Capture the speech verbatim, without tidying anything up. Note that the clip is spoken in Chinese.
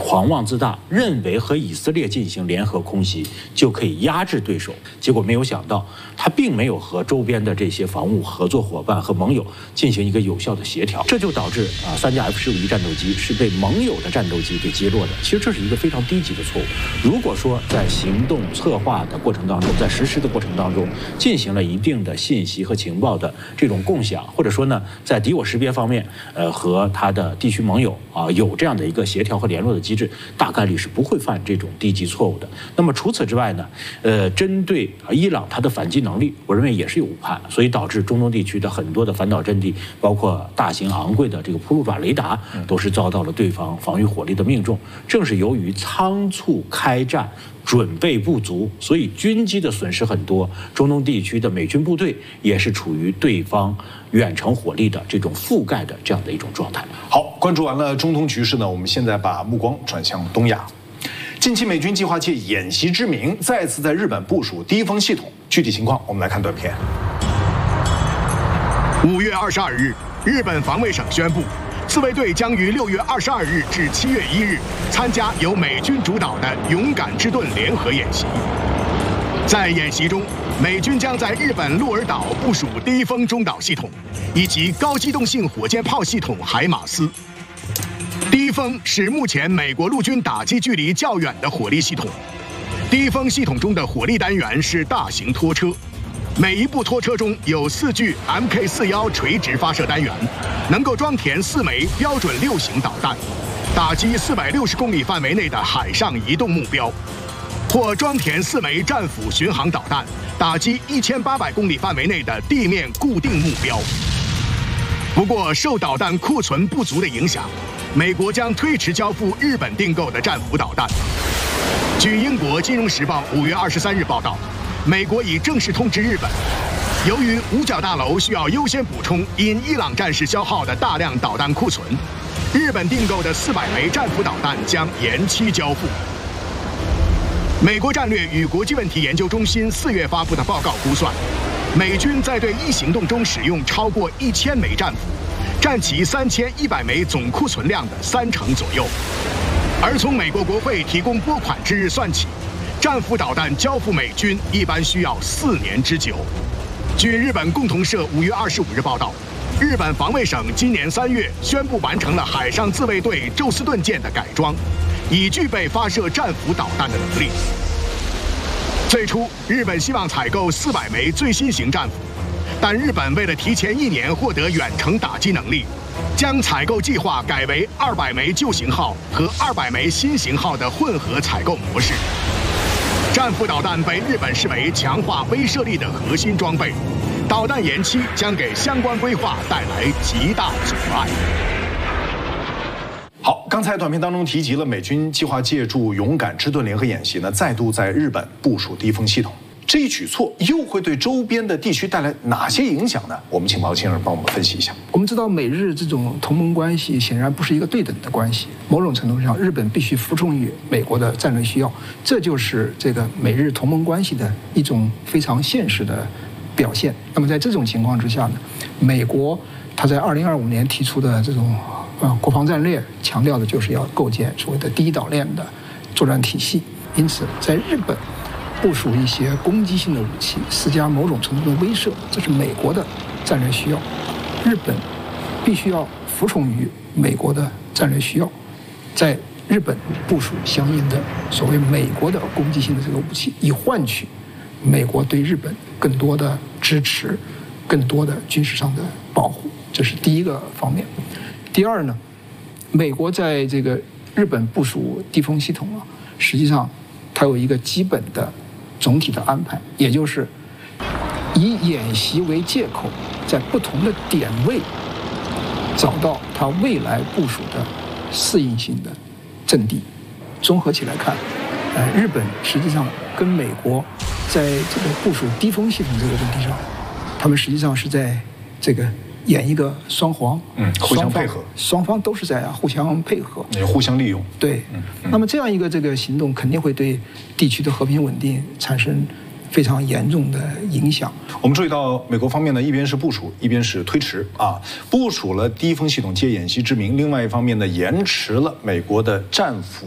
狂妄自大，认为和以色列进行联合空袭就可以压制对手，结果没有想到，他并没有和周边的这些防务合作伙伴和盟友进行一个有效的协调，这就导致啊三架 F 十五 E 战斗机是被盟友的战斗机给击落的。其实这是一个非常低级的错误。如果说在行动策划的过程当中，在实施的过程当中进行了一定的信息和情报的这种共享，或者说呢，在敌我识别方面，呃，和他的地区盟友啊有这样的一个协调和联络的机制，大概率是不会犯这种低级错误的。那么除此之外呢，呃，针对伊朗它的反击能力，我认为也是有误判，所以导致中东地区的很多的反导阵地，包括大型昂贵的这个铺路爪雷达，都是遭到了对方防御火力的命中。正是由于仓促开战，准备不足，所以军机的损失很多，中东地区的美军部队也是处于对方远程火力的这种覆盖的这样的一种状态。 好，关注完了中东局势呢，我们现在把目光转向东亚。近期美军计划借演习之名，再次在日本部署低风系统，具体情况我们来看短片。 五月二十二日，日本防卫省宣布，自卫队将于六月二十二日至七月一日参加由美军主导的“勇敢之盾”联合演习。在演习中，美军将在日本鹿儿岛部署低风中导系统，以及高机动性火箭炮系统海马斯。低风是目前美国陆军打击距离较远的火力系统。低风系统中的火力单元是大型拖车。每一部拖车中有四具 M K 四十一 垂直发射单元，能够装填四枚标准六型导弹，打击四百六十公里范围内的海上移动目标，或装填四枚战斧巡航导弹，打击一千八百公里范围内的地面固定目标。不过，受导弹库存不足的影响，美国将推迟交付日本订购的战斧导弹。据英国《金融时报》五月二十三日报道，美国已正式通知日本，由于五角大楼需要优先补充因伊朗战事消耗的大量导弹库存，日本订购的四百枚战斧导弹将延期交付。美国战略与国际问题研究中心四月发布的报告估算，美军在对伊行动中使用超过一千枚战斧，占其三千一百枚总库存量的三成左右。而从美国国会提供拨款之日算起，战斧导弹交付美军一般需要四年之久。据日本共同社五月二十五日报道，日本防卫省今年三月宣布完成了海上自卫队宙斯盾舰的改装，已具备发射战斧导弹的能力。最初，日本希望采购四百枚最新型战斧，但日本为了提前一年获得远程打击能力，将采购计划改为二百枚旧型号和二百枚新型号的混合采购模式。战斧导弹被日本视为强化威慑力的核心装备，导弹延期将给相关规划带来极大阻碍。 好，刚才短片当中提及了美军计划借助勇敢之盾联合演习呢，再度在日本部署低风系统。这一举措又会对周边的地区带来哪些影响呢？我们请毛先生帮我们分析一下。 我们知道，美日这种同盟关系显然不是一个对等的关系，某种程度上，日本必须服从于美国的战略需要，这就是这个美日同盟关系的一种非常现实的表现。那么在这种情况之下呢，美国它在二零二五年提出的这种呃国防战略，强调的就是要构建所谓的第一岛链的作战体系。因此，在日本部署一些攻击性的武器，施加某种程度的威慑，这是美国的战略需要。日本必须要服从于美国的战略需要，在日本部署相应的所谓美国的攻击性的这个武器，以换取美国对日本更多的支持，更多的军事上的保护。这是第一个方面。第二呢，美国在这个日本部署地风系统啊，实际上它有一个基本的总体的安排，也就是以演习为借口，在不同的点位找到它未来部署的适应性的阵地。综合起来看，呃，日本实际上跟美国在这个部署低风系统这个问题上，他们实际上是在这个演一个双簧， 嗯，互相配合， 双方都是在互相配合， 也互相利用。 对，嗯嗯、那么这样一个这个行动肯定会对地区的和平稳定产生非常严重的影响。 我们注意到，美国方面呢，一边是部署，一边是推迟啊，部署了低风系统借演习之名，另外一方面呢，延迟了美国的战斧